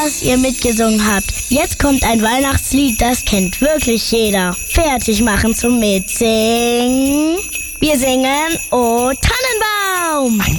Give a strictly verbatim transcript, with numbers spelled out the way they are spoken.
dass ihr mitgesungen habt. Jetzt kommt ein Weihnachtslied, das kennt wirklich jeder. Fertig machen zum Mitsingen. Wir singen O Tannenbaum. Ein